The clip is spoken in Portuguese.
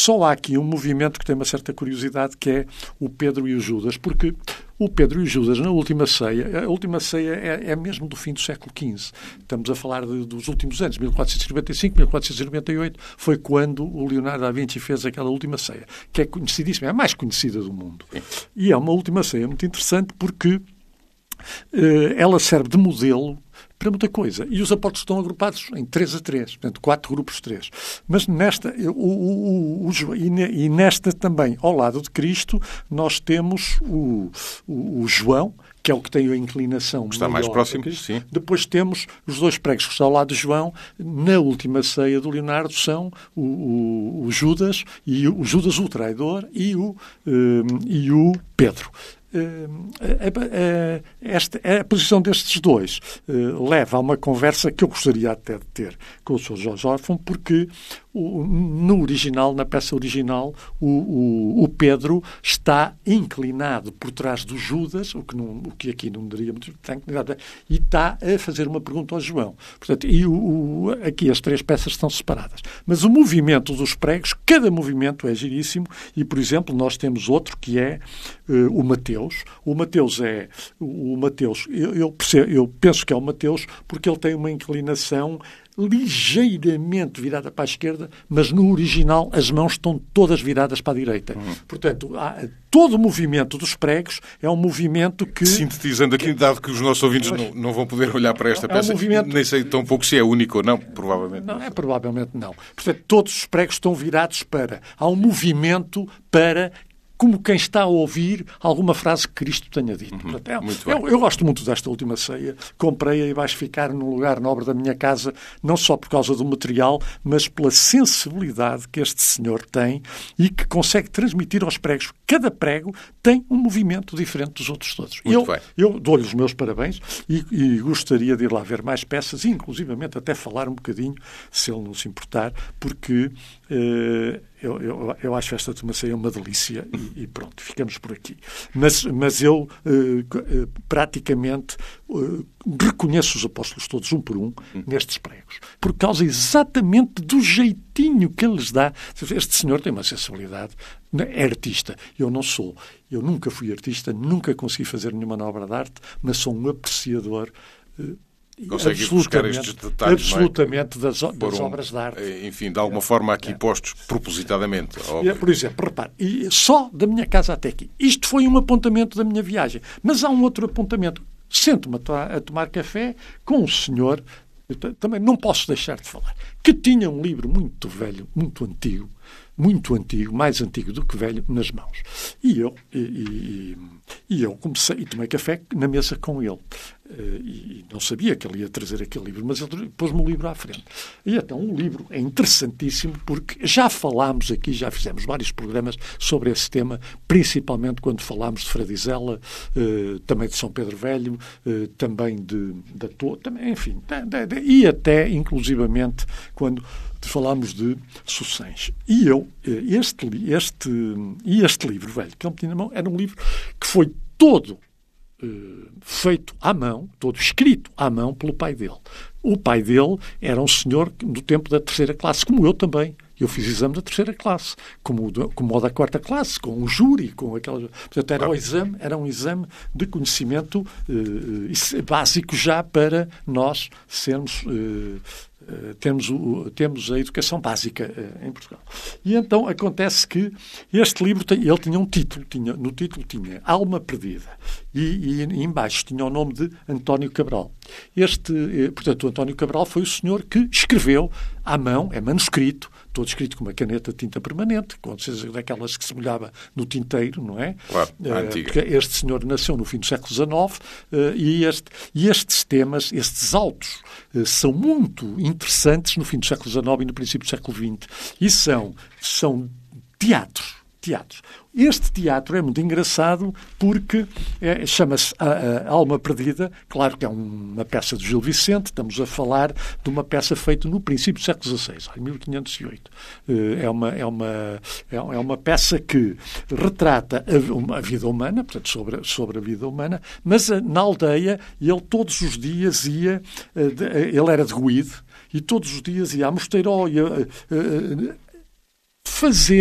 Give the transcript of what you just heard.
só há aqui um movimento que tem uma certa curiosidade, que é o Pedro e o Judas, porque o Pedro e o Judas, na última ceia, a última ceia é mesmo do fim do século XV. Estamos a falar dos últimos anos, 1495, 1498, foi quando o Leonardo da Vinci fez aquela última ceia, que é conhecidíssima, é a mais conhecida do mundo. E é uma última ceia muito interessante porque ela serve de modelo para muita coisa. E os apóstolos estão agrupados em 3 a 3, portanto, 4 grupos de 3. Mas nesta, e nesta também, ao lado de Cristo, nós temos o João, que é o que tem a inclinação está mais próximo, sim. Depois temos os 2 pregos que estão ao lado de João. Na última ceia do Leonardo são o Judas, e o Judas o traidor, e o Pedro. A posição destes 2 leva a uma conversa que eu gostaria até de ter com o Sr. Jorge Orfão, porque no original, na peça original, o Pedro está inclinado por trás do Judas, o que aqui não daria muito tempo, e está a fazer uma pergunta ao João. Portanto, aqui as 3 peças estão separadas. Mas o movimento dos pregos, cada movimento é giríssimo, e, por exemplo, nós temos outro que é o Mateus. O Mateus eu penso que é o Mateus porque ele tem uma inclinação ligeiramente virada para a esquerda, mas no original as mãos estão todas viradas para a direita. Portanto, todo o movimento dos pregos é um movimento que... Sintetizando aqui, dado que os nossos ouvintes não vão poder olhar para esta peça, nem sei tão pouco se é único ou não, provavelmente. Provavelmente não. Portanto, todos os pregos estão virados para... Há um movimento para... como quem está a ouvir alguma frase que Cristo tenha dito. Eu gosto muito desta última ceia. Comprei-a e vais ficar num lugar nobre da minha casa, não só por causa do material, mas pela sensibilidade que este senhor tem e que consegue transmitir aos pregos. Cada prego tem um movimento diferente dos outros todos. Eu dou-lhe os meus parabéns e gostaria de ir lá ver mais peças e, inclusivamente, até falar um bocadinho, se ele não se importar, porque... Eu acho esta última ceia uma delícia e pronto, ficamos por aqui. Mas eu praticamente reconheço os apóstolos todos, um por um, nestes pregos. Por causa exatamente do jeitinho que ele lhes dá. Este senhor tem uma sensibilidade, é artista. Eu não sou. Eu nunca fui artista, nunca consegui fazer nenhuma obra de arte, mas sou um apreciador consegue buscar estes detalhes absolutamente das obras de arte. Enfim, de alguma forma aqui postos propositadamente. Por exemplo, repare, só da minha casa até aqui. Isto foi um apontamento da minha viagem. Mas há um outro apontamento. Sento-me a tomar café com um senhor, também não posso deixar de falar, que tinha um livro muito velho, muito antigo, mais antigo do que velho, nas mãos. E eu comecei e tomei café na mesa com ele. E não sabia que ele ia trazer aquele livro, mas ele pôs-me o livro à frente. E então o livro é interessantíssimo porque já falámos aqui, já fizemos vários programas sobre esse tema, principalmente quando falámos de Fradizela, também de São Pedro Velho, também da Torre, enfim, e até, inclusivamente, quando falámos de Sucens. E este livro velho que ele tinha na mão era um livro que foi todo feito à mão, todo escrito à mão pelo pai dele. O pai dele era um senhor do tempo da 3ª classe, como eu também. Eu fiz exame da 3ª classe, como o da 4ª classe, com um júri, com aquelas... Portanto, era um exame de conhecimento básico já para nós sermos... Temos a educação básica em Portugal. E então acontece que este livro ele tinha um título. No título tinha Alma Perdida. E embaixo tinha o nome de António Cabral. Portanto, o António Cabral foi o senhor que escreveu à mão, é manuscrito, todo escrito com uma caneta de tinta permanente, com certeza daquelas que se molhava no tinteiro, não é? Claro, antiga. Porque este senhor nasceu no fim do século XIX e estes temas, estes autos, são muito interessantes no fim do século XIX e no princípio do século XX. E são teatros. Este teatro é muito engraçado porque chama-se a Alma Perdida. Claro que é uma peça de Gil Vicente. Estamos a falar de uma peça feita no princípio do século XVI, em 1508. É uma peça que retrata a vida humana, portanto, sobre a vida humana, mas na aldeia ele todos os dias ia... Ele era de Guide e todos os dias ia à Mosteiró, ia fazer